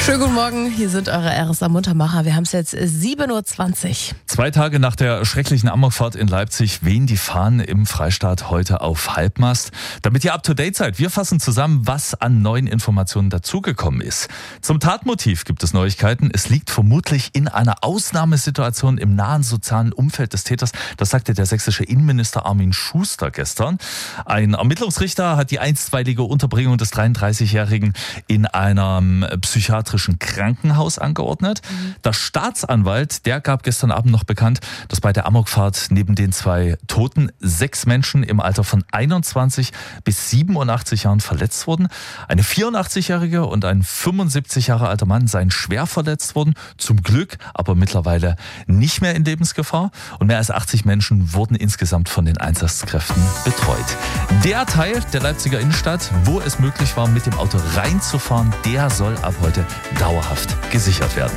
Schönen guten Morgen, hier sind eure RSA Muntermacher. Wir haben es jetzt 7.20 Uhr. 2 Tage nach der schrecklichen Amokfahrt in Leipzig wehen die Fahnen im Freistaat heute auf Halbmast. Damit ihr up-to-date seid, wir fassen zusammen, was an neuen Informationen dazugekommen ist. Zum Tatmotiv gibt es Neuigkeiten. Es liegt vermutlich in einer Ausnahmesituation im nahen sozialen Umfeld des Täters. Das sagte der sächsische Innenminister Armin Schuster gestern. Ein Ermittlungsrichter hat die einstweilige Unterbringung des 33-Jährigen in einem psychiatrischen Krankenhaus angeordnet. Der Staatsanwalt, der gab gestern Abend noch bekannt, dass bei der Amokfahrt neben den 2 Toten 6 Menschen im Alter von 21 bis 87 Jahren verletzt wurden. Eine 84-jährige und ein 75 Jahre alter Mann seien schwer verletzt worden. Zum Glück aber mittlerweile nicht mehr in Lebensgefahr. Und mehr als 80 Menschen wurden insgesamt von den Einsatzkräften betreut. Der Teil der Leipziger Innenstadt, wo es möglich war, mit dem Auto reinzufahren, der soll ab heute dauerhaft gesichert werden.